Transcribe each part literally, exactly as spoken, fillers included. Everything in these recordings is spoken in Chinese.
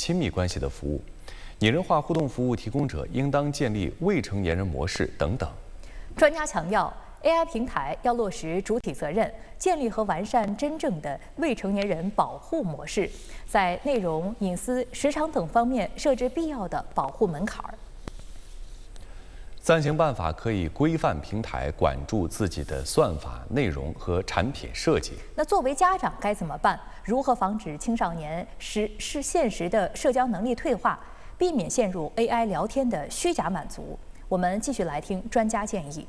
亲密关系的服务。拟人化互动服务提供者应当建立未成年人模式等等。 专家强调 ，A I 平台要落实主体责任，建立和完善真正的未成年人保护模式，在内容、隐私、时长等方面设置必要的保护门槛儿。 暂行办法可以规范平台管住自己的算法、内容和产品设计。 那作为家长该怎么办？如何防止青少年实是现实的社交能力退化，避免陷入 A I 聊天的虚假满足？我们继续来听专家建议。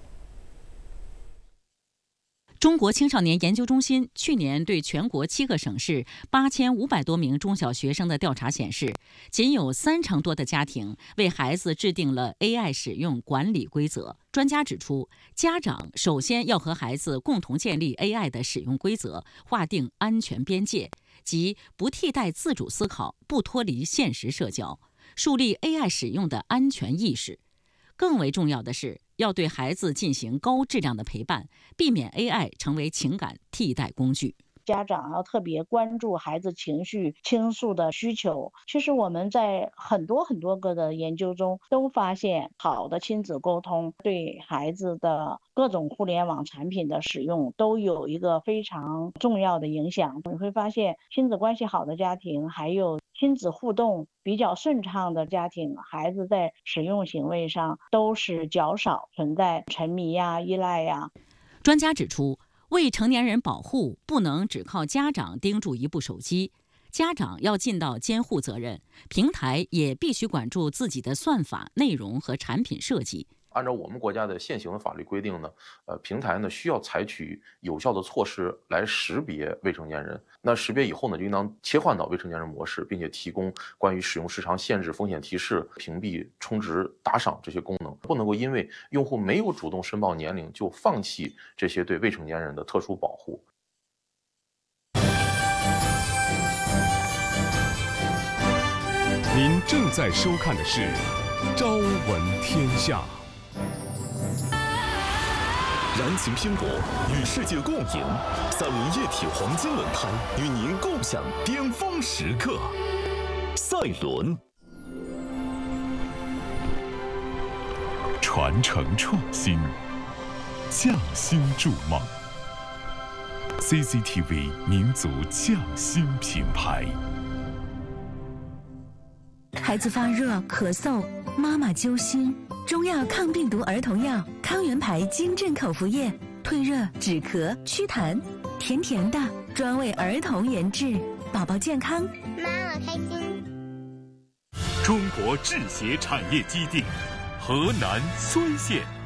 中国青少年研究中心去年对全国七个省市八千五百多名中小学生的调查显示，仅有三成多的家庭为孩子制定了 A I 使用管理规则。专家指出，家长首先要和孩子共同建立 A I 的使用规则，划定安全边界，即不替代自主思考，不脱离现实社交，树立 A I 使用的安全意识。更为重要的是，要对孩子进行高质量的陪伴，避免 A I 成为情感替代工具。 家长要特别关注孩子情绪倾诉的需求。其实我们在很多很多个的研究中都发现，好的亲子沟通对孩子的各种互联网产品的使用都有一个非常重要的影响。你会发现，亲子关系好的家庭，还有亲子互动比较顺畅的家庭，孩子在使用行为上都是较少存在沉迷呀、依赖呀。 专家指出，未成年人保护不能只靠家长盯住一部手机，家长要尽到监护责任，平台也必须管住自己的算法、内容和产品设计。 按照我们国家的现行的法律规定呢，呃，平台呢需要采取有效的措施来识别未成年人。那识别以后呢，就应当切换到未成年人模式，并且提供关于使用时长限制、风险提示、屏蔽、充值、打赏这些功能，不能够因为用户没有主动申报年龄就放弃这些对未成年人的特殊保护。 您正在收看的是《朝闻天下》。 燃情拼搏，与世界共赢。三菱液体黄金轮胎与您共享巅峰时刻。赛轮， 传承创新，匠心筑梦。C C T V 民族匠心品牌。 孩子发热、咳嗽，妈妈揪心。中药抗病毒儿童药康源牌金镇口服液，退热、止咳、祛痰，甜甜的，专为儿童研制，宝宝健康， 妈妈开心。 中国制鞋产业基地，河南睢县。